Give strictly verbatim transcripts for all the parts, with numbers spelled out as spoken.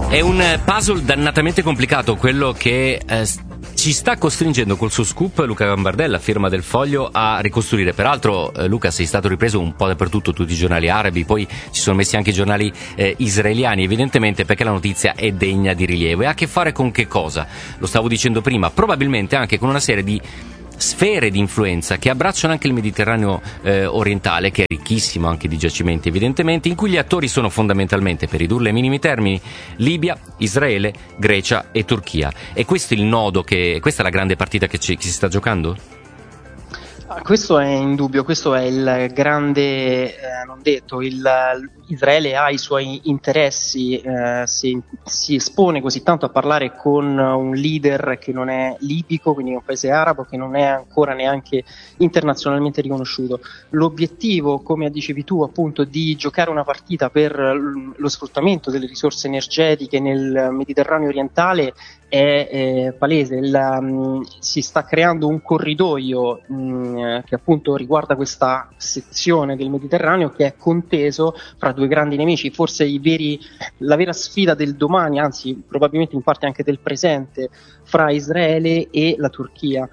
È un puzzle dannatamente complicato quello che eh, ci sta costringendo col suo scoop Luca Gambardella, firma del Foglio, a ricostruire. Peraltro eh, Luca, sei stato ripreso un po' dappertutto, tutti i giornali arabi, poi ci sono messi anche i giornali eh, israeliani, evidentemente perché la notizia è degna di rilievo. E ha a che fare con che cosa? Lo stavo dicendo prima, probabilmente anche con una serie di sfere di influenza che abbracciano anche il Mediterraneo eh, orientale, che è ricchissimo anche di giacimenti evidentemente, in cui gli attori sono fondamentalmente, per ridurle ai minimi termini, Libia, Israele, Grecia e Turchia. E questo è il nodo, che questa è la grande partita che, ci, che si sta giocando? Questo è indubbio, questo è il grande eh, non detto. Il, Israele ha i suoi interessi, eh, si, si espone così tanto a parlare con un leader che non è libico, quindi un paese arabo che non è ancora neanche internazionalmente riconosciuto. L'obiettivo, come dicevi tu, appunto, di giocare una partita per lo sfruttamento delle risorse energetiche nel Mediterraneo orientale è eh, palese. Il, um, si sta creando un corridoio um, che appunto riguarda questa sezione del Mediterraneo che è conteso fra due grandi nemici, forse i veri, la vera sfida del domani, anzi probabilmente in parte anche del presente, fra Israele e la Turchia.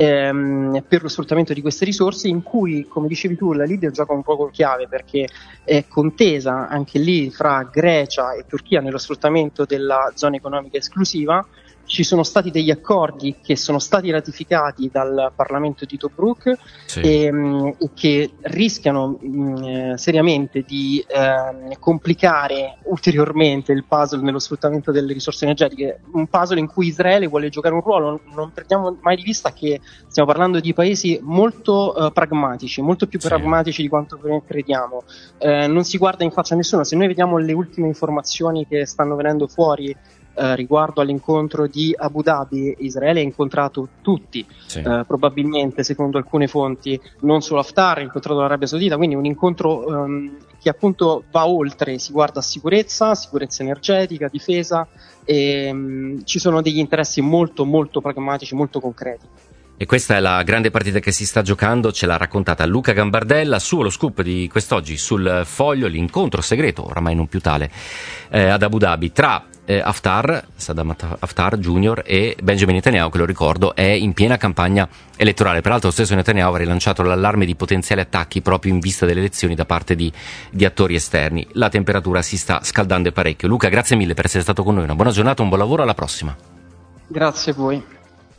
Ehm, per lo sfruttamento di queste risorse, in cui, come dicevi tu, la Libia gioca un poco chiave perché è contesa anche lì fra Grecia e Turchia nello sfruttamento della zona economica esclusiva. Ci sono stati degli accordi che sono stati ratificati dal Parlamento di Tobruk, sì, e, mh, che rischiano mh, seriamente di eh, complicare ulteriormente il puzzle nello sfruttamento delle risorse energetiche, un puzzle in cui Israele vuole giocare un ruolo. Non perdiamo mai di vista che stiamo parlando di paesi molto eh, pragmatici, molto più pragmatici, sì, di quanto crediamo. Eh, non si guarda in faccia a nessuno. Se noi vediamo le ultime informazioni che stanno venendo fuori Uh, riguardo all'incontro di Abu Dhabi, Israele ha incontrato tutti, sì, uh, probabilmente secondo alcune fonti, non solo Haftar, ha incontrato l'Arabia Saudita, quindi un incontro um, che appunto va oltre, si guarda a sicurezza, sicurezza energetica, difesa, e um, ci sono degli interessi molto molto pragmatici, molto concreti. E questa è la grande partita che si sta giocando, ce l'ha raccontata Luca Gambardella, suo lo scoop di quest'oggi sul Foglio, l'incontro segreto, oramai non più tale, eh, ad Abu Dhabi tra eh, Haftar, Saddam Haftar Junior e Benjamin Netanyahu, che lo ricordo è in piena campagna elettorale. Peraltro lo stesso Netanyahu ha rilanciato l'allarme di potenziali attacchi proprio in vista delle elezioni da parte di, di attori esterni. La temperatura si sta scaldando parecchio. Luca, grazie mille per essere stato con noi, una buona giornata, un buon lavoro, alla prossima. Grazie a voi.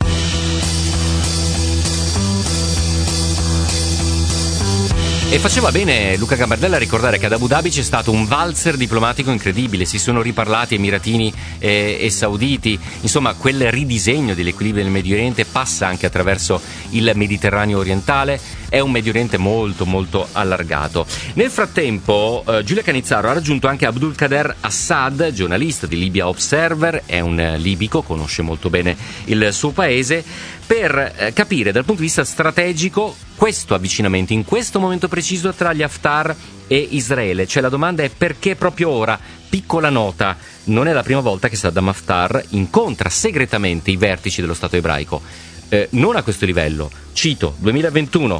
E faceva bene Luca Gambardella a ricordare che ad Abu Dhabi c'è stato un valzer diplomatico incredibile, si sono riparlati emiratini e, e sauditi, insomma quel ridisegno dell'equilibrio del Medio Oriente passa anche attraverso il Mediterraneo orientale, è un Medio Oriente molto molto allargato. Nel frattempo eh, Giulia Canizzaro ha raggiunto anche Abdulkader Assad, giornalista di Libya Observer, è un eh, libico, conosce molto bene il suo paese, per eh, capire dal punto di vista strategico questo avvicinamento in questo momento preciso tra gli Haftar e Israele. Cioè la domanda è perché proprio ora? Piccola nota, non è la prima volta che Saddam Haftar incontra segretamente i vertici dello Stato ebraico. Eh, non a questo livello, cito duemilaventuno,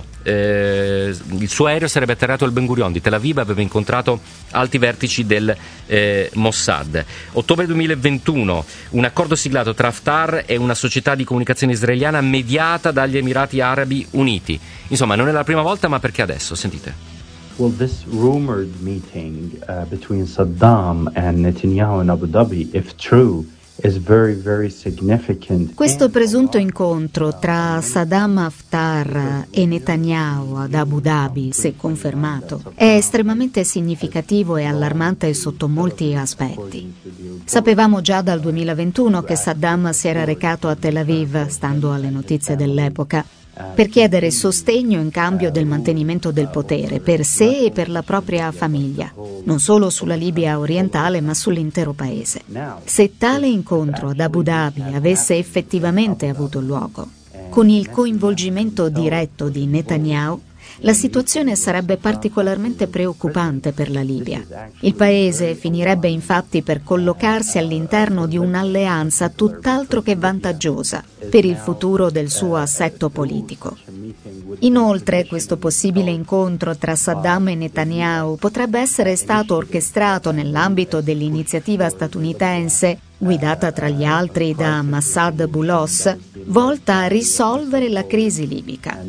eh, il suo aereo sarebbe atterrato al Ben Gurion di Tel Aviv, aveva incontrato alti vertici del eh, Mossad. Ottobre duemilaventuno, un accordo siglato tra Haftar e una società di comunicazione israeliana mediata dagli Emirati Arabi Uniti. Insomma, non è la prima volta, ma perché adesso? Sentite. Well, this rumored meeting uh, between Saddam and Netanyahu in Abu Dhabi, if true, is very, very significant. Questo presunto incontro tra Saddam Haftar e Netanyahu ad Abu Dhabi, se confermato, è estremamente significativo e allarmante sotto molti aspetti. Sapevamo già dal duemilaventuno che Saddam si era recato a Tel Aviv, stando alle notizie dell'epoca, per chiedere sostegno in cambio del mantenimento del potere per sé e per la propria famiglia, non solo sulla Libia orientale ma sull'intero paese. Se tale incontro ad Abu Dhabi avesse effettivamente avuto luogo, con il coinvolgimento diretto di Netanyahu, la situazione sarebbe particolarmente preoccupante per la Libia. Il paese finirebbe infatti per collocarsi all'interno di un'alleanza tutt'altro che vantaggiosa per il futuro del suo assetto politico. Inoltre, questo possibile incontro tra Saddam e Netanyahu potrebbe essere stato orchestrato nell'ambito dell'iniziativa statunitense, guidata tra gli altri da Massad Boulos, volta a risolvere la crisi libica.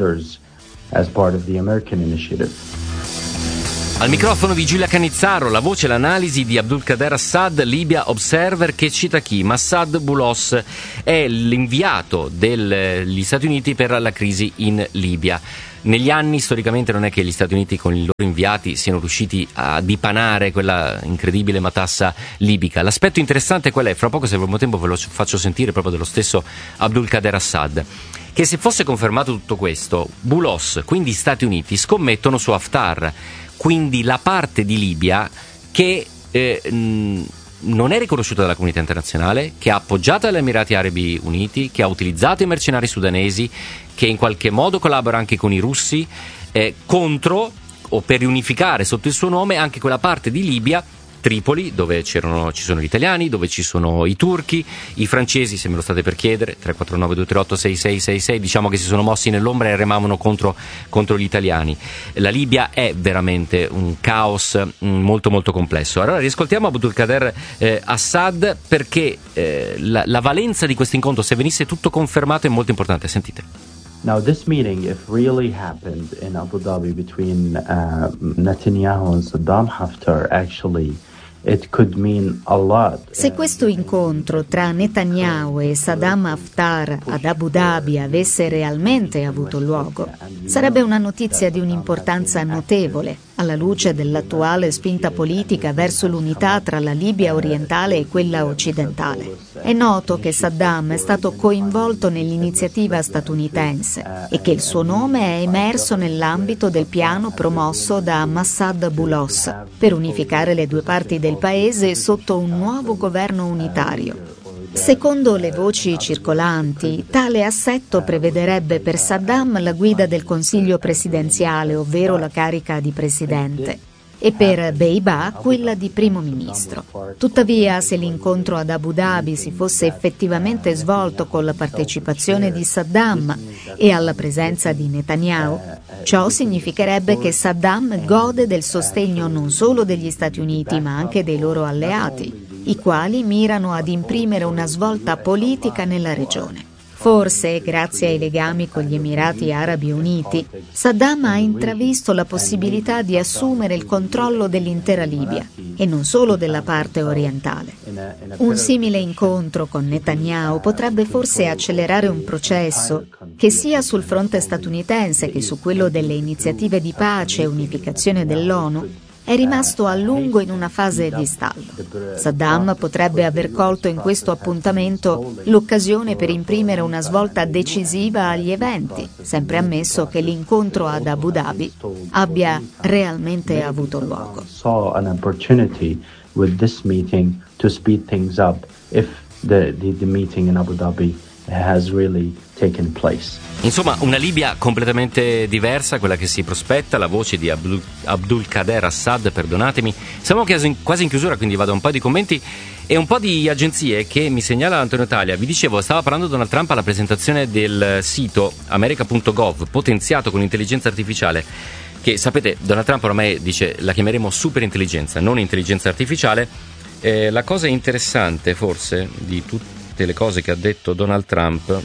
Al microfono di Giulia Canizzaro, la voce e l'analisi di Abdulkader Assad, Libya Observer, che cita chi? Massad Boulos è l'inviato degli Stati Uniti per la crisi in Libia. Negli anni, storicamente, non è che gli Stati Uniti con i loro inviati siano riusciti a dipanare quella incredibile matassa libica. L'aspetto interessante qual è? Fra poco, se avremo tempo, ve lo faccio sentire proprio dello stesso Abdulkader Assad, che se fosse confermato tutto questo, Boulos, quindi gli Stati Uniti, scommettono su Haftar, quindi la parte di Libia che eh, mh, non è riconosciuta dalla comunità internazionale, che ha appoggiato gli Emirati Arabi Uniti, che ha utilizzato i mercenari sudanesi, che in qualche modo collabora anche con i russi, eh, contro o per riunificare sotto il suo nome anche quella parte di Libia, Tripoli, dove c'erano, ci sono gli italiani, dove ci sono i turchi, i francesi, se me lo state per chiedere, tre quattro nove due tre otto sei sei sei sei, diciamo che si sono mossi nell'ombra e remavano contro, contro gli italiani. La Libia è veramente un caos mm, molto molto complesso. Allora riascoltiamo Abdulkader eh, Assad, perché eh, la, la valenza di questo incontro, se venisse tutto confermato, è molto importante. Sentite. Now, this meeting, if really happened in Abu Dhabi between uh, Netanyahu and Saddam Haftar, actually, it could mean a lot. Se questo incontro tra Netanyahu e Saddam Haftar ad Abu Dhabi avesse realmente avuto luogo, sarebbe una notizia di un'importanza notevole, alla luce dell'attuale spinta politica verso l'unità tra la Libia orientale e quella occidentale. È noto che Saddam è stato coinvolto nell'iniziativa statunitense e che il suo nome è emerso nell'ambito del piano promosso da Massad Boulos per unificare le due parti del paese sotto un nuovo governo unitario. Secondo le voci circolanti, tale assetto prevederebbe per Saddam la guida del Consiglio presidenziale, ovvero la carica di presidente, e per Beibah quella di primo ministro. Tuttavia, se l'incontro ad Abu Dhabi si fosse effettivamente svolto con la partecipazione di Saddam e alla presenza di Netanyahu, ciò significherebbe che Saddam gode del sostegno non solo degli Stati Uniti ma anche dei loro alleati, i quali mirano ad imprimere una svolta politica nella regione. Forse, grazie ai legami con gli Emirati Arabi Uniti, Saddam ha intravisto la possibilità di assumere il controllo dell'intera Libia e non solo della parte orientale. Un simile incontro con Netanyahu potrebbe forse accelerare un processo che sia sul fronte statunitense che su quello delle iniziative di pace e unificazione dell'ONU è rimasto a lungo in una fase di stallo. Saddam potrebbe aver colto in questo appuntamento l'occasione per imprimere una svolta decisiva agli eventi, sempre ammesso che l'incontro ad Abu Dhabi abbia realmente avuto luogo. Saw an opportunity with this meeting to speed things up if the, the, the meeting in Abu Dhabi has really taken place. Insomma, una Libia completamente diversa, quella che si prospetta, la voce di Abdul, Abdulkader Assad, perdonatemi. Siamo quasi in chiusura, quindi vado a un po' di commenti e un po' di agenzie che mi segnala Antonio Talia. Vi dicevo, stava parlando Donald Trump alla presentazione del sito america punto gov potenziato con l'intelligenza artificiale, che sapete, Donald Trump ormai dice la chiameremo super intelligenza, non intelligenza artificiale. Eh, la cosa interessante forse di tutte le cose che ha detto Donald Trump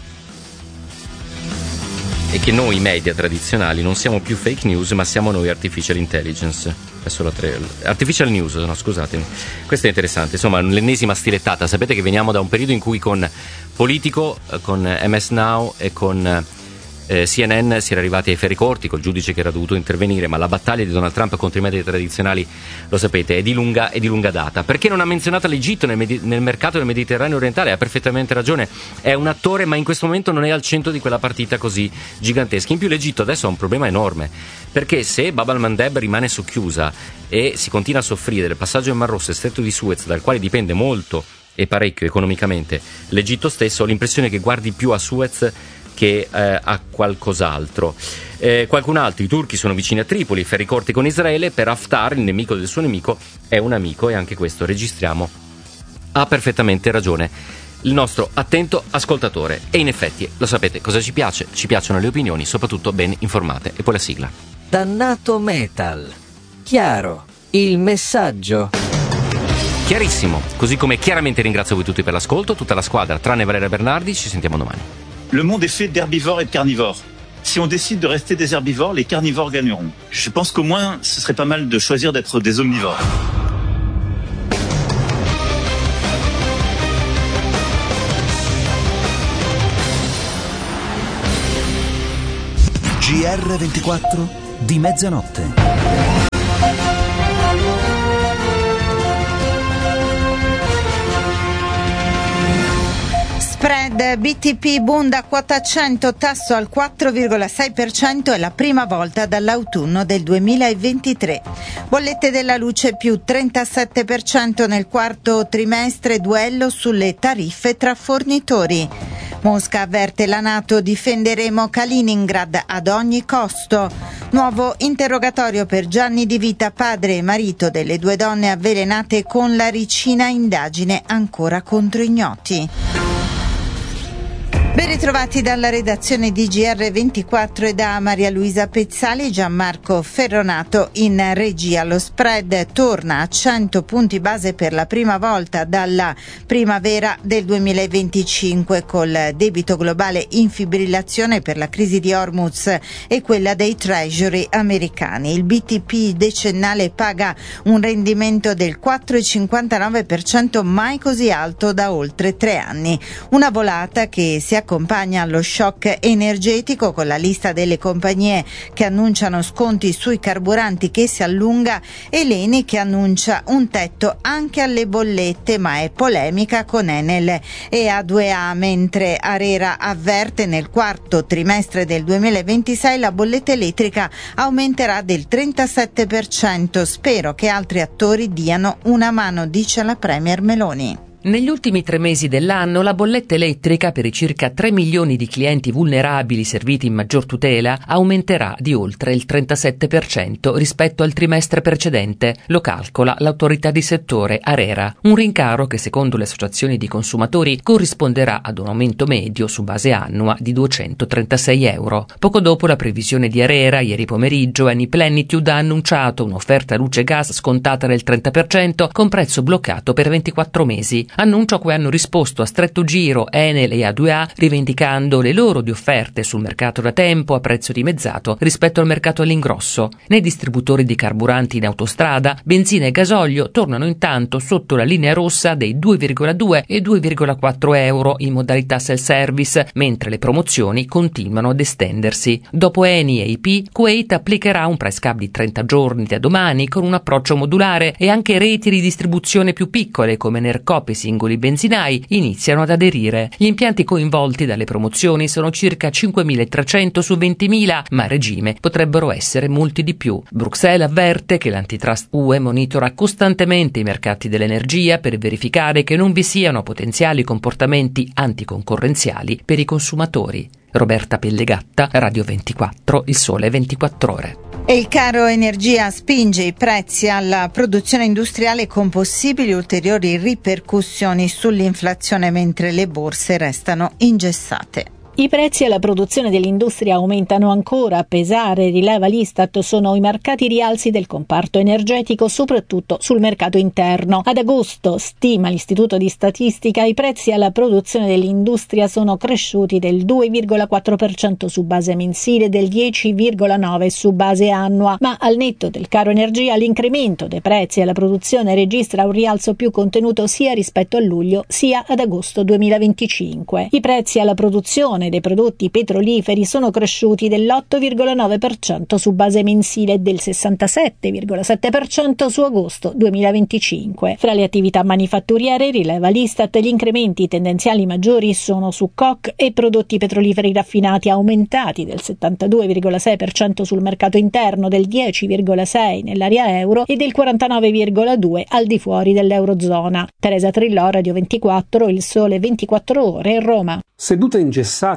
e che noi media tradizionali non siamo più fake news, ma siamo noi artificial intelligence. Adesso la tre, artificial news, no, scusatemi. Questo è interessante, insomma, l'ennesima stilettata. Sapete che veniamo da un periodo in cui con Politico, con M S Now e con eh, C N N si era arrivati ai ferri corti col giudice che era dovuto intervenire, ma la battaglia di Donald Trump contro i media tradizionali, lo sapete, è di lunga, è di lunga data. Perché non ha menzionato l'Egitto nel, Medi- nel mercato del Mediterraneo orientale? Ha perfettamente ragione, è un attore, ma in questo momento non è al centro di quella partita così gigantesca. In più l'Egitto adesso ha un problema enorme, perché se Bab al-Mandeb rimane socchiusa e si continua a soffrire del passaggio in Mar Rosso e Stretto di Suez, dal quale dipende molto e parecchio economicamente l'Egitto stesso, ho l'impressione che guardi più a Suez che eh, a qualcos'altro. Eh, qualcun altro, i turchi sono vicini a Tripoli, ferri corti con Israele, per Haftar, il nemico del suo nemico, è un amico, e anche questo registriamo ha perfettamente ragione. il nostro attento ascoltatore. E in effetti, lo sapete cosa ci piace? Ci piacciono le opinioni, soprattutto ben informate. E poi la sigla. Dannato metal. Chiaro. Il messaggio. Chiarissimo. Così come chiaramente ringrazio voi tutti per l'ascolto, tutta la squadra, tranne Valeria Bernardi. Ci sentiamo domani. Le monde est fait d'herbivores et de carnivores. Si on décide de rester des herbivores, les carnivores gagneront. Je pense qu'au moins, ce serait pas mal de choisir d'être des omnivores. G R ventiquattro di mezzanotte. Spread B T P Bund a quota cento, tasso al quattro virgola sei per cento, è la prima volta dall'autunno del duemilaventitré. Bollette della luce più trentasette per cento nel quarto trimestre, duello sulle tariffe tra fornitori. Mosca avverte la NATO, difenderemo Kaliningrad ad ogni costo. Nuovo interrogatorio per Gianni Di Vita, padre e marito delle due donne avvelenate con la ricina, indagine ancora contro ignoti. Ben ritrovati dalla redazione di G R ventiquattro e da Maria Luisa Pezzali e Gianmarco Ferronato in regia. Lo spread torna a cento punti base per la prima volta dalla primavera del duemilaventicinque, col debito globale in fibrillazione per la crisi di Hormuz e quella dei treasury americani. Il B T P decennale paga un rendimento del quattro virgola cinquantanove per cento, mai così alto da oltre tre anni. Una volata che si accompagna allo shock energetico, con la lista delle compagnie che annunciano sconti sui carburanti che si allunga e l'Eni che annuncia un tetto anche alle bollette, ma è polemica con Enel e A due A, mentre Arera avverte nel quarto trimestre del duemilaventisei la bolletta elettrica aumenterà del trentasette per cento. Spero che altri attori diano una mano, dice la Premier Meloni. Negli ultimi tre mesi dell'anno la bolletta elettrica per i circa tre milioni di clienti vulnerabili serviti in maggior tutela aumenterà di oltre il trentasette per cento rispetto al trimestre precedente, lo calcola l'autorità di settore Arera. Un rincaro che secondo le associazioni di consumatori corrisponderà ad un aumento medio su base annua di duecentotrentasei euro. Poco dopo la previsione di Arera, ieri pomeriggio Eni Plenitude ha annunciato un'offerta luce gas scontata del trenta per cento con prezzo bloccato per ventiquattro mesi. Annuncio a cui hanno risposto a stretto giro Enel e A due A, rivendicando le loro di offerte sul mercato da tempo a prezzo dimezzato rispetto al mercato all'ingrosso. Nei distributori di carburanti in autostrada, benzina e gasolio tornano intanto sotto la linea rossa dei due virgola due e due virgola quattro euro in modalità self-service, mentre le promozioni continuano ad estendersi. Dopo Eni e I P, Kuwait applicherà un price cap di trenta giorni da domani con un approccio modulare, e anche reti di distribuzione più piccole come Nercop e singoli benzinai iniziano ad aderire. Gli impianti coinvolti dalle promozioni sono circa cinquemilatrecento su ventimila, ma a regime potrebbero essere molti di più. Bruxelles avverte che l'antitrust U E monitora costantemente i mercati dell'energia per verificare che non vi siano potenziali comportamenti anticoncorrenziali per i consumatori. Roberta Pellegatta, Radio ventiquattro, Il Sole ventiquattro Ore. E il caro energia spinge i prezzi alla produzione industriale con possibili ulteriori ripercussioni sull'inflazione, mentre le borse restano ingessate. I prezzi alla produzione dell'industria aumentano ancora. A pesare, rileva l'Istat, sono i marcati rialzi del comparto energetico, soprattutto sul mercato interno. Ad agosto, stima l'Istituto di Statistica, i prezzi alla produzione dell'industria sono cresciuti del due virgola quattro per cento su base mensile e del dieci virgola nove per cento su base annua, ma al netto del caro energia l'incremento dei prezzi alla produzione registra un rialzo più contenuto sia rispetto a luglio sia ad agosto duemilaventicinque. I prezzi alla produzione dei prodotti petroliferi sono cresciuti dell'otto virgola nove per cento su base mensile e del sessantasette virgola sette per cento su agosto duemilaventicinque. Fra le attività manifatturiere, rileva l'Istat, gli incrementi tendenziali maggiori sono su coke e prodotti petroliferi raffinati, aumentati del settantadue virgola sei per cento sul mercato interno, del dieci virgola sei per cento nell'area euro e del quarantanove virgola due per cento al di fuori dell'eurozona. Teresa Trillò, Radio ventiquattro, Il Sole ventiquattro Ore, Roma. Sedute ingessate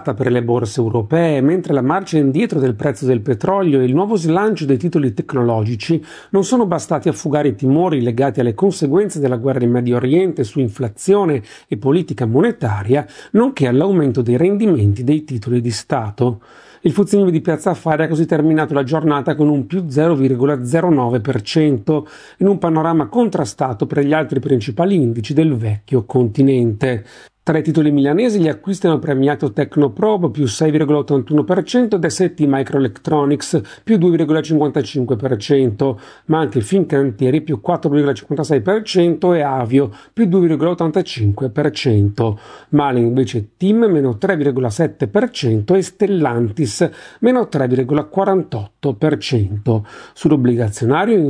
ondata per le borse europee, mentre la marcia indietro del prezzo del petrolio e il nuovo slancio dei titoli tecnologici non sono bastati a fugare i timori legati alle conseguenze della guerra in Medio Oriente su inflazione e politica monetaria, nonché all'aumento dei rendimenti dei titoli di Stato. Il Fuzzini di Piazza Affari ha così terminato la giornata con un più zero virgola zero nove per cento, in un panorama contrastato per gli altri principali indici del vecchio continente. Tra i titoli milanesi gli acquisti hanno premiato Tecnoprobe più sei virgola ottantuno per cento ed S T Microelectronics più due virgola cinquantacinque per cento, ma anche Fincantieri più quattro virgola cinquantasei per cento e Avio più due virgola ottantacinque per cento. Male invece Tim meno tre virgola sette per cento e Stellantis meno tre virgola quarantotto per cento. Sull'obbligazionario